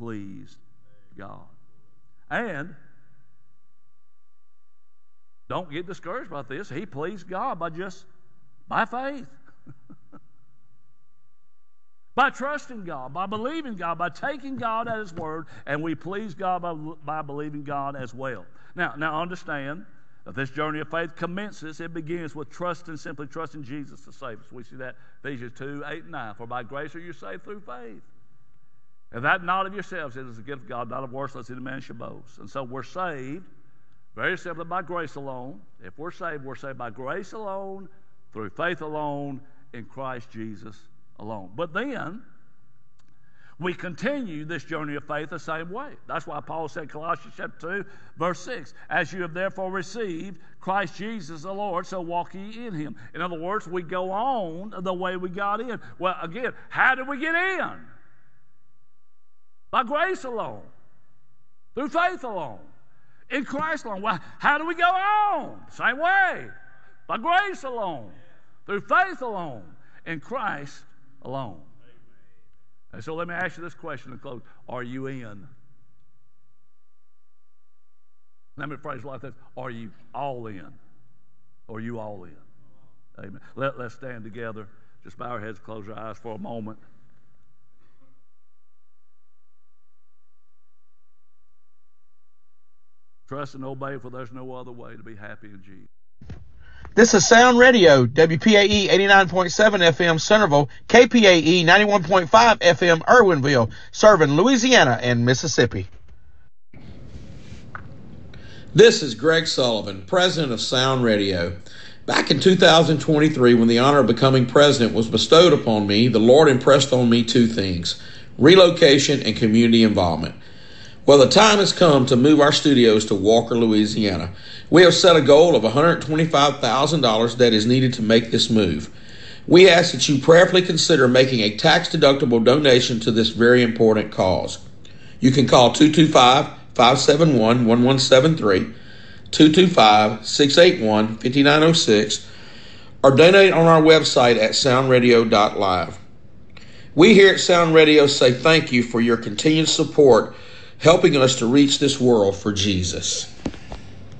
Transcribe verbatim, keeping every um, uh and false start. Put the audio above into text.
pleased God. And don't get discouraged about this. He pleased God by just, by faith. By trusting God, by believing God, by taking God at His word, and we please God by, by believing God as well. Now, now understand that this journey of faith commences, it begins with trusting, simply trusting Jesus to save us. We see that Ephesians two, eight, and nine. For by grace are you saved through faith. And that not of yourselves, it is a gift of God, not of works, lest any man should boast. And so we're saved very simply by grace alone. If we're saved, we're saved by grace alone, through faith alone, in Christ Jesus alone. But then we continue this journey of faith the same way. That's why Paul said, Colossians chapter two, verse six, as you have therefore received Christ Jesus the Lord, so walk ye in him. In other words, we go on the way we got in. Well, again, how did we get in? By grace alone, through faith alone, in Christ alone. Well, how do we go on? Same way, by grace alone, through faith alone, in Christ alone. And so let me ask you this question to close. Are you in? Let me phrase it like this. Are you all in? Are you all in? Amen. Let, let's stand together. Just bow our heads, close our eyes for a moment. Trust and obey, for there's no other way to be happy in Jesus. This is Sound Radio, W P A E eighty-nine point seven F M Centerville, K P A E ninety-one point five F M Irwinville, serving Louisiana and Mississippi. This is Greg Sullivan, president of Sound Radio. Back in two thousand twenty-three, when the honor of becoming president was bestowed upon me, the Lord impressed on me two things: relocation and community involvement. Well, the time has come to move our studios to Walker, Louisiana. We have set a goal of one hundred twenty-five thousand dollars that is needed to make this move. We ask that you prayerfully consider making a tax-deductible donation to this very important cause. You can call two two five, five seven one, one one seven three, two two five, six eight one, five nine zero six, or donate on our website at sound radio dot live. We here at Sound Radio say thank you for your continued support, helping us to reach this world for Jesus.